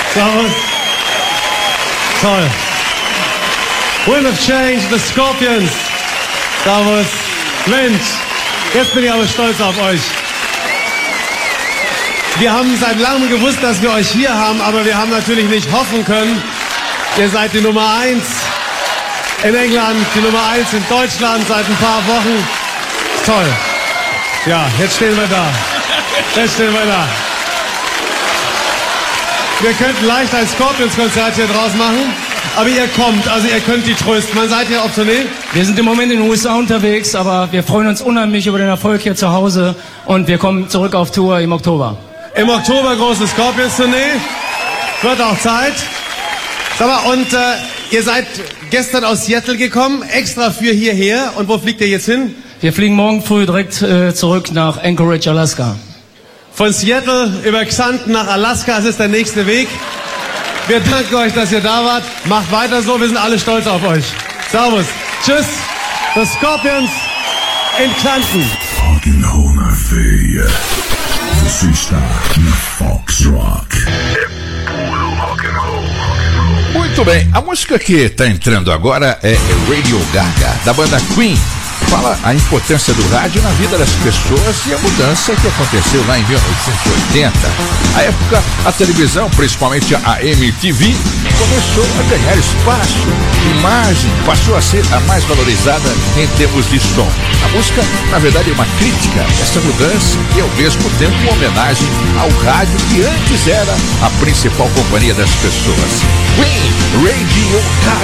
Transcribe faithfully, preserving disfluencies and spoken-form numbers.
Servus. Toll. Wind of Change, The Scorpions. Servus. Mensch, jetzt bin ich aber stolz auf euch. Wir haben seit langem gewusst, dass wir euch hier haben, aber wir haben natürlich nicht hoffen können. Ihr seid die Nummer eins in England, die Nummer eins in Deutschland seit ein paar Wochen. Toll. Ja, jetzt stehen wir da. Jetzt stehen wir da. Wir könnten leicht ein Scorpions-Konzert hier draus machen, aber ihr kommt, also ihr könnt die trösten. Wann seid ihr auf Tournee? Wir sind im Moment in den U S A unterwegs, aber wir freuen uns unheimlich über den Erfolg hier zu Hause und wir kommen zurück auf Tour im Oktober. Im Oktober große Scorpions-Tournee. Wird auch Zeit. Sag mal, und äh, ihr seid gestern aus Seattle gekommen, extra für hierher. Und wo fliegt ihr jetzt hin? Wir fliegen morgen früh direkt äh, zurück nach Anchorage, Alaska. Von Seattle über Xanten nach Alaska, das ist der nächste Weg. Wir danken euch, dass ihr da wart. Macht weiter so, wir sind alle stolz auf euch. Servus. Tschüss. The Scorpions in Xanten. Você está na Fox Rock. Muito bem, a música que está entrando agora é Radio Gaga, da banda Queen. Fala a importância do rádio na vida das pessoas e a mudança que aconteceu lá em mil novecentos e oitenta. À época, a televisão, principalmente a M T V, começou a ganhar espaço. Imagem passou a ser a mais valorizada em termos de som. A música, na verdade, é uma crítica a essa mudança e, ao mesmo tempo, uma homenagem ao rádio que antes era a principal companhia das pessoas. Queen, Radio Gaga.